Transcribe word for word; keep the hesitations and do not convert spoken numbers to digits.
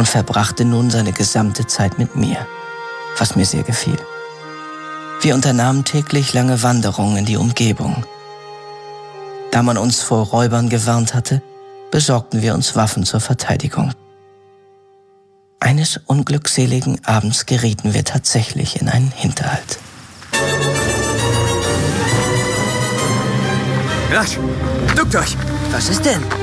und verbrachte nun seine gesamte Zeit mit mir, was mir sehr gefiel. Wir unternahmen täglich lange Wanderungen in die Umgebung. Da man uns vor Räubern gewarnt hatte, besorgten wir uns Waffen zur Verteidigung. Eines unglückseligen Abends gerieten wir tatsächlich in einen Hinterhalt. Rasch, duckt euch! Was ist denn?